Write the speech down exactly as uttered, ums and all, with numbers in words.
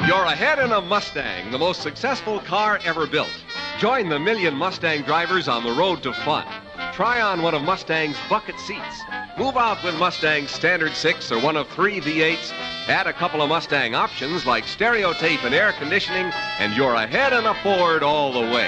You're ahead in a Mustang, the most successful car ever built. Join the million Mustang drivers on the road to fun. Try on one of Mustang's bucket seats. Move out with Mustang's Standard six or one of three V eights. Add a couple of Mustang options like stereo tape and air conditioning, and you're ahead in a Ford all the way.